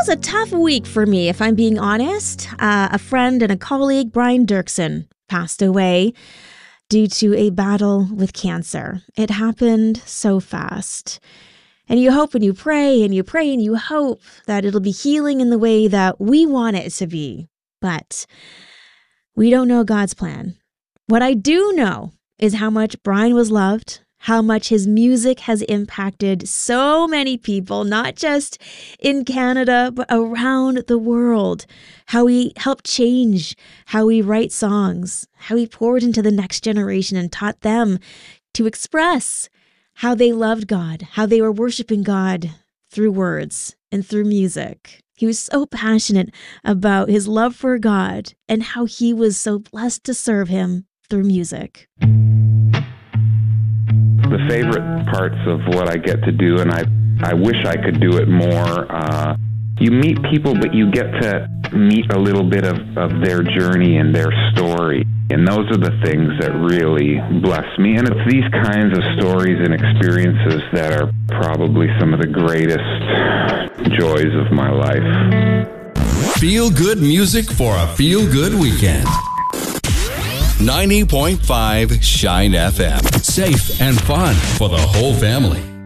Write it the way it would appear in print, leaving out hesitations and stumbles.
was a tough week for me, if I'm being honest. A friend and a colleague, Brian Dirksen, passed away due to a battle with cancer. It happened so fast. And you hope and you pray and you pray and you hope that it'll be healing in the way that we want it to be. But we don't know God's plan. What I do know is how much Brian was loved, how much his music has impacted so many people, not just in Canada, but around the world. How he helped change how we write songs, how he poured into the next generation and taught them to express how they loved God, how they were worshiping God through words and through music. He was so passionate about his love for God and how he was so blessed to serve him through music. The favorite parts of what I get to do, and I wish I could do it more, you meet people, but you get to meet a little bit of their journey and their story. And those are the things that really bless me. And it's these kinds of stories and experiences that are probably some of the greatest joys of my life. Feel good music for a feel good weekend. 90.5 Shine FM. Safe and fun for the whole family.